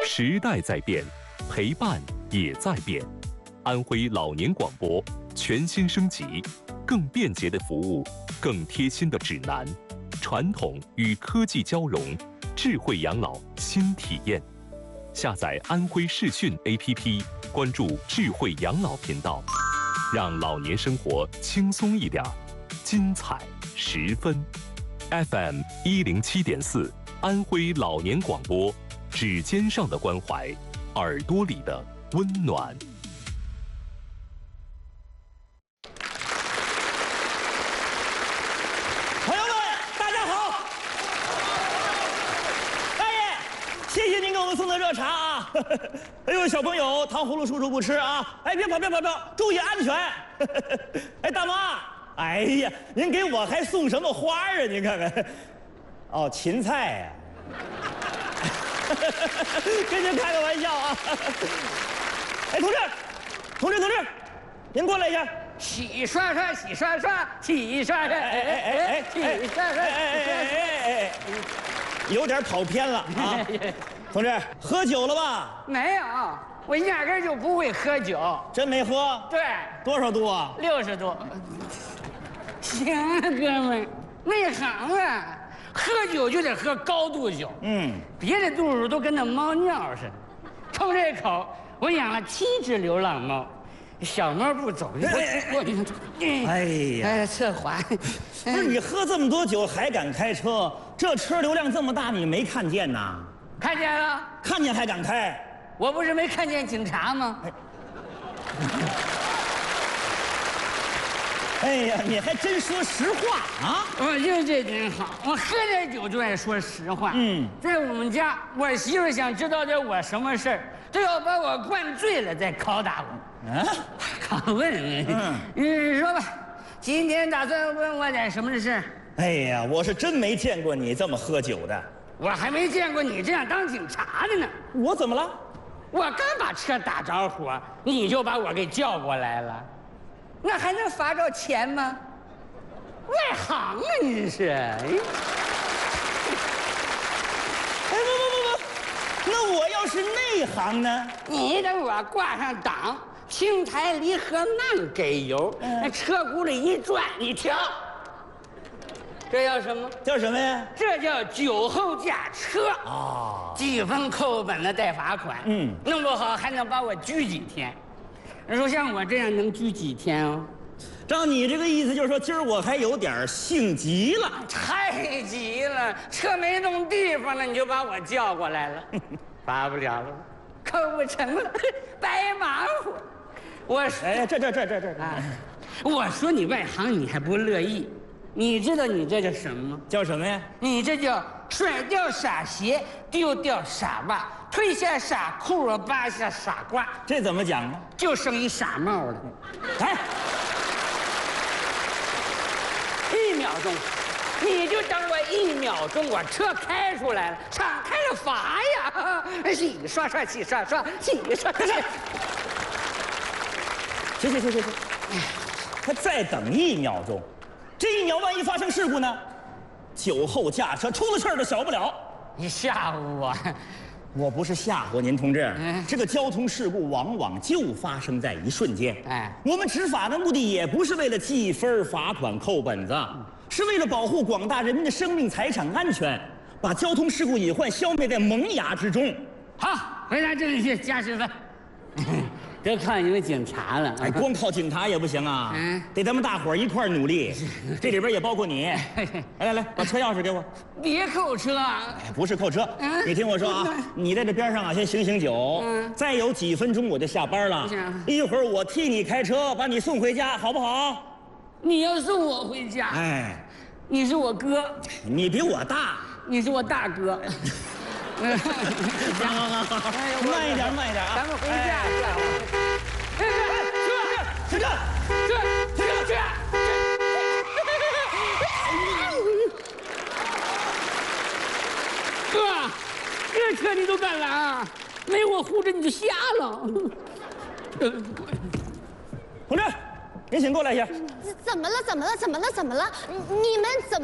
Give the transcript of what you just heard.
时代在变，陪伴也在变。安徽老年广播全新升级，更便捷的服务，更贴心的指南，传统与科技交融，智慧养老新体验。下载安徽视讯 APP， 关注智慧养老频道，让老年生活轻松一点，精彩十分。FM 107.4，安徽老年广播，指尖上的关怀，耳朵里的温暖。 朋友们，大家好！大爷，谢谢您给我们送的热茶啊！哎呦，小朋友，糖葫芦叔叔不吃啊！哎，别跑，注意安全！哎，大妈，哎呀，您给我还送什么花啊？您看看，哦，芹菜呀、跟您开个玩笑啊！哎，同志，您过来一下。 洗刷刷，洗刷刷，洗刷刷，洗刷刷， 有点跑偏了啊！同志，喝酒了吧？ 没有，我压根就不会喝酒。 真没喝？ 对， 多少度啊 60度。行啊，哥们儿，内行啊，喝酒就得喝高度酒。别的度数都跟那猫尿似的。冲这口，我养了7只流浪猫。小猫不走， 哎呀， 侧滑。 不是你喝这么多酒还敢开车？这车流量这么大，你没看见呐？ 看见了？ 看见还敢开？ 我不是没看见警察吗？ 哎呀，你还真说实话啊！ 我就这点好，我喝点酒就爱说实话。在我们家，我媳妇想知道点我什么事儿，都要把我灌醉了再拷打我。拷问，你说吧，今天打算问我点什么事？ 哎呀，我是真没见过你这么喝酒的。 我还没见过你这样当警察的呢。 我怎么了？ 我刚把车打着火，你就把我给叫过来了，那还能罚着钱吗？外行啊，你是！哎， 不，那我要是内行呢？ 你等我挂上档，青苔离合慢给油，那车轱辘一转，你调。这叫什么？ 叫什么呀？ 这叫酒后驾车啊！记分扣本的带罚款。弄不好还能把我拘几天。你说像我这样能拘几天哦？ 照你这个意思，就是说今儿我还有点性急了。 太急了，车没动地方了，你就把我叫过来了，罚不了了，扣不成了，白忙活。我说， 哎，这啊！我说你外行，你还不乐意？你知道你这叫什么吗？ 叫什么呀？ 你这叫甩掉傻鞋，丢掉傻袜，褪下傻裤，扒下傻瓜。 这怎么讲呢？ 就剩一傻帽了。 哎 ，1秒钟，你就等我1秒钟，我车开出来了，敞开了罚呀！洗刷刷，洗刷刷，洗刷刷。 行，他再等1秒钟。这1秒万一发生事故呢？酒后驾车出了事儿都小不了。 你吓唬我？ 我不是吓唬您，同志。这个交通事故往往就发生在一瞬间。我们执法的目的也不是为了记分、罚款、扣本子，是为了保护广大人民的生命财产安全，把交通事故隐患消灭在萌芽之中。 好，回答正确，加10分。都靠你们警察了。 哎，光靠警察也不行啊，得咱们大伙儿一块儿努力。这里边也包括你。来，把车钥匙给我。 别扣车啊！ 哎，不是扣车，你听我说啊，你在这边上啊，先醒酒。再有几分钟我就下班了，一会儿我替你开车把你送回家，好不好？ 你要送我回家？哎，你是我哥。 你比我大。 你是我大哥。 好，慢一点啊！ 咱们回家。 车！ 哥，这车你都敢拦？没我护着你就瞎了。 同志，您请过来一下。 怎么了？你们怎么？